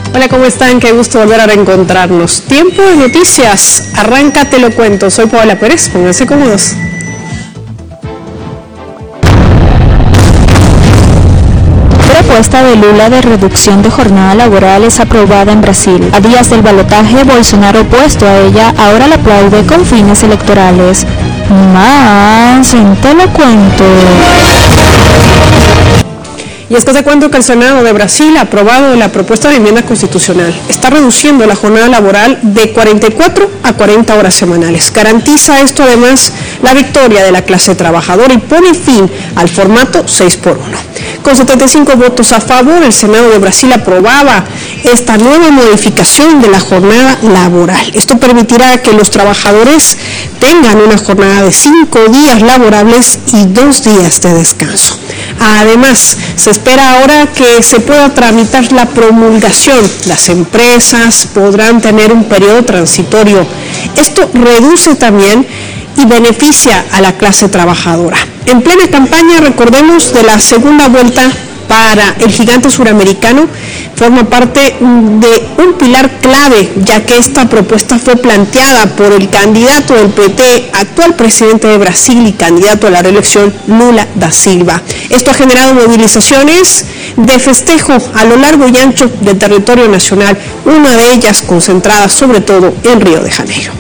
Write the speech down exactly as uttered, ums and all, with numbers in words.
Hola, ¿cómo están? Qué gusto volver a reencontrarnos. Tiempo de noticias. Arranca, te lo cuento. Soy Paola Pérez. Pónganse cómodos. La propuesta de Lula de reducción de jornada laboral es aprobada en Brasil. A días del balotaje, Bolsonaro, opuesto a ella, ahora la aplaude con fines electorales. Más en Te lo cuento. Y es que te cuento que el Senado de Brasil ha aprobado la propuesta de enmienda constitucional. Está reduciendo la jornada laboral de cuarenta y cuatro a cuarenta horas semanales. Garantiza esto además la victoria de la clase trabajadora y pone fin al formato seis por uno. Con setenta y cinco votos a favor, el Senado de Brasil aprobaba esta nueva modificación de la jornada laboral. Esto permitirá que los trabajadores tengan una jornada de cinco días laborables y dos días de descanso. Además, se espera ahora que se pueda tramitar la promulgación. Las empresas podrán tener un periodo transitorio. Esto reduce también y beneficia a la clase trabajadora. En plena campaña, recordemos, de la segunda vuelta para el gigante suramericano, forma parte de un pilar clave, ya que esta propuesta fue planteada por el candidato del P T, actual presidente de Brasil y candidato a la reelección, Lula da Silva. Esto ha generado movilizaciones de festejo a lo largo y ancho del territorio nacional, una de ellas concentrada sobre todo en Río de Janeiro.